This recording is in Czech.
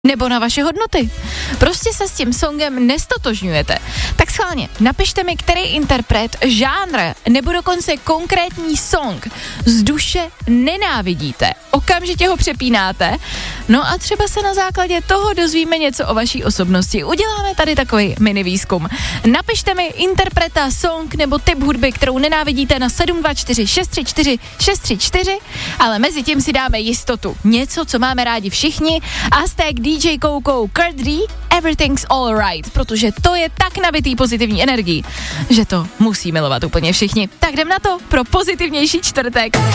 nebo na vaše hodnoty. Prostě se s tím songem nestotožňujete. Tak schválně, napište mi, který interpret, žánr nebo dokonce konkrétní song z duše nenávidíte. Okamžitě ho přepínáte. No a třeba se na základě toho dozvíme něco o vaší osobnosti. Uděláme tady takový mini výzkum. Napište mi interpreta, song nebo typ hudby, kterou nenávidíte na 724 634 634, ale mezi tím si dáme jistotu. Něco, co máme rádi všichni. Aztek, DJ Koukou, Kurt D, Everything's Alright, protože to je tak nabitý pozitivní energií, že to musí milovat úplně všichni. Tak jdem na to pro pozitivnější čtvrtek.